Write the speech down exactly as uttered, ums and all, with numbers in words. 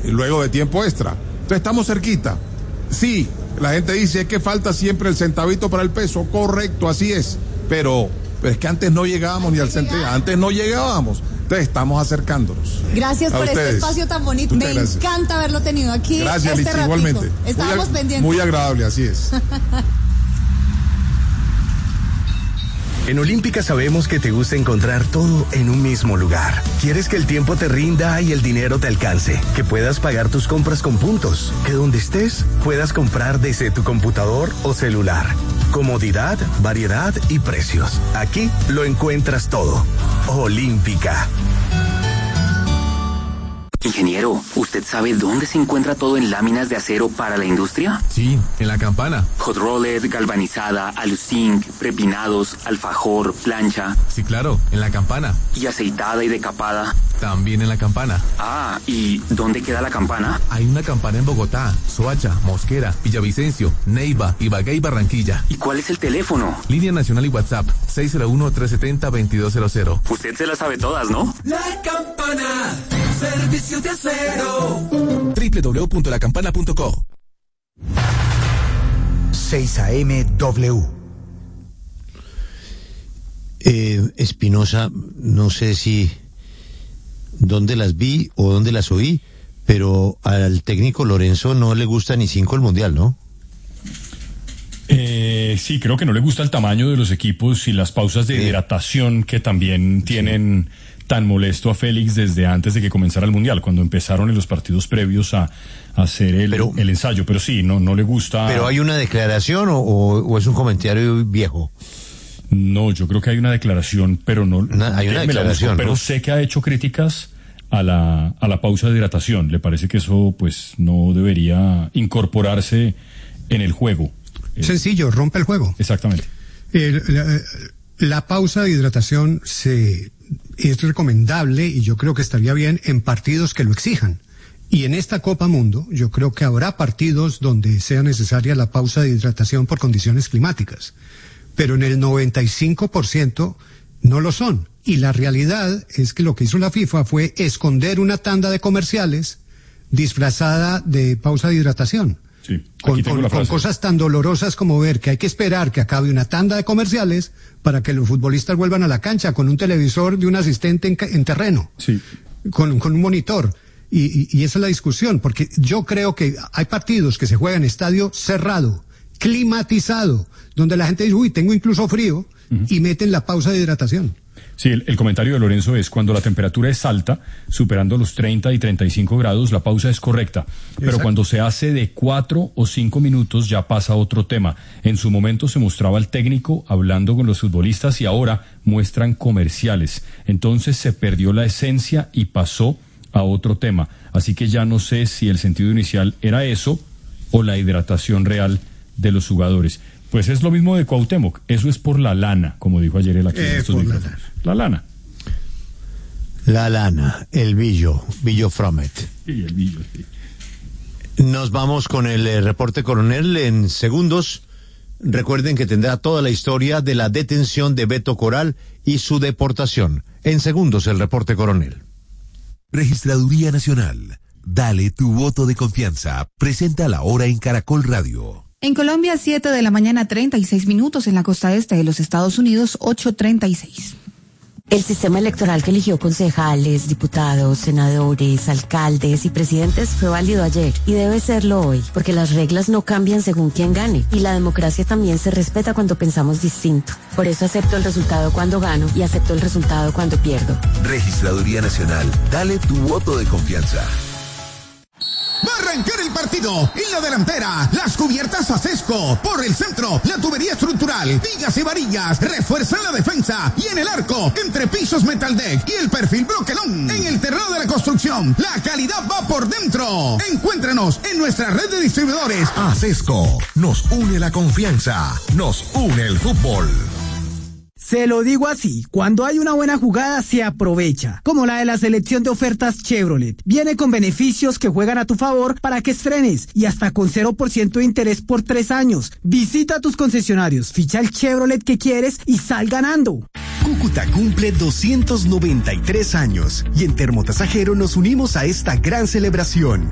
luego de tiempo extra. Entonces estamos cerquita. Sí, la gente dice es que falta siempre el centavito para el peso. Correcto, así es. Pero, pero es que antes no llegábamos ni al centavo. Antes no llegábamos. Entonces estamos acercándonos. Gracias por ustedes. Este espacio tan bonito. Muchas Me gracias. encanta haberlo tenido aquí. Gracias, este Licha, igualmente. Estábamos muy, pendientes. Muy agradable, así es. En Olímpica sabemos que te gusta encontrar todo en un mismo lugar. Quieres que el tiempo te rinda y el dinero te alcance, que puedas pagar tus compras con puntos, que donde estés puedas comprar desde tu computador o celular. Comodidad, variedad y precios. Aquí lo encuentras todo. Olímpica. Ingeniero, ¿usted sabe dónde se encuentra todo en láminas de acero para la industria? Sí, en La Campana. Hot rolled, galvanizada, aluzinc, prepinados, alfajor, plancha. Sí, claro, en La Campana. ¿Y aceitada y decapada? También en La Campana. Ah, ¿y dónde queda la campana? Hay una campana en Bogotá, Soacha, Mosquera, Villavicencio, Neiva, Ibagué y Barranquilla. ¿Y cuál es el teléfono? Línea nacional y WhatsApp, seis cero uno, tres siete cero, dos dos cero cero. Usted se las sabe todas, ¿no? La Campana, servicio de acero. doble u doble u doble u punto la campana punto co. seis A M W. Eh, Espinosa, no sé si dónde las vi o dónde las oí, pero al técnico Lorenzo no le gusta ni cinco el Mundial, ¿no? Eh, sí, creo que no le gusta el tamaño de los equipos y las pausas de sí. hidratación que también tienen sí. tan molesto a Félix desde antes de que comenzara el Mundial, cuando empezaron en los partidos previos a, a hacer el, pero, el ensayo. Pero sí, no, no le gusta. ¿Pero hay una declaración o, o, o es un comentario viejo? No, yo creo que hay una declaración, pero no. Una, hay una declaración, busco, pero ¿no? sé que ha hecho críticas a la a la pausa de hidratación. Le parece que eso, pues, no debería incorporarse en el juego. Sencillo, rompe el juego. Exactamente. Eh, la, la pausa de hidratación se es recomendable y yo creo que estaría bien en partidos que lo exijan. Y en esta Copa Mundo, yo creo que habrá partidos donde sea necesaria la pausa de hidratación por condiciones climáticas. Pero en el noventa y cinco por ciento no lo son. Y la realidad es que lo que hizo la FIFA fue esconder una tanda de comerciales disfrazada de pausa de hidratación. Sí, con, con, con cosas tan dolorosas como ver que hay que esperar que acabe una tanda de comerciales para que los futbolistas vuelvan a la cancha con un televisor de un asistente en, en terreno, sí. con, con un monitor. Y, y, y esa es la discusión, porque yo creo que hay partidos que se juegan en estadio cerrado, climatizado, donde la gente dice, uy, tengo incluso frío, uh-huh. y meten la pausa de hidratación. Sí, el, el comentario de Lorenzo es cuando la temperatura es alta, superando los treinta y treinta y cinco grados, la pausa es correcta. Pero Exacto. cuando se hace de cuatro o cinco minutos ya pasa otro tema. En su momento se mostraba el técnico hablando con los futbolistas y ahora muestran comerciales. Entonces se perdió la esencia y pasó a otro tema. Así que ya no sé si el sentido inicial era eso o la hidratación real de los jugadores. Pues es lo mismo de Cuauhtémoc, eso es por la lana, como dijo ayer el aquí eh, en estos micrófonos. La lana. La lana, el billo, billo Fromet. Sí, el billo, sí. Nos vamos con el eh, reporte coronel en segundos. Recuerden que tendrá toda la historia de la detención de Beto Coral y su deportación. En segundos el reporte coronel. Registraduría Nacional, dale tu voto de confianza. Presenta la hora en Caracol Radio. En Colombia, siete de la mañana, treinta y seis minutos. En la costa este de los Estados Unidos, ocho treinta y seis. El sistema electoral que eligió concejales, diputados, senadores, alcaldes y presidentes fue válido ayer y debe serlo hoy, porque las reglas no cambian según quién gane y la democracia también se respeta cuando pensamos distinto. Por eso acepto el resultado cuando gano y acepto el resultado cuando pierdo. Registraduría Nacional, dale tu voto de confianza. Va a arrancar el partido. En la delantera, las cubiertas Acesco. Por el centro, la tubería estructural, vigas y varillas. Refuerzan la defensa. Y en el arco, entre pisos Metaldeck y el perfil Broquelón. En el terreno de la construcción, la calidad va por dentro. Encuéntranos en nuestra red de distribuidores. Acesco, nos une la confianza. Nos une el fútbol. Se lo digo así, cuando hay una buena jugada se aprovecha, como la de la selección de ofertas Chevrolet. Viene con beneficios que juegan a tu favor para que estrenes y hasta con cero por ciento de interés por tres años. Visita tus concesionarios, ficha el Chevrolet que quieres y sal ganando. Cúcuta cumple doscientos noventa y tres años y en Termotasajero nos unimos a esta gran celebración.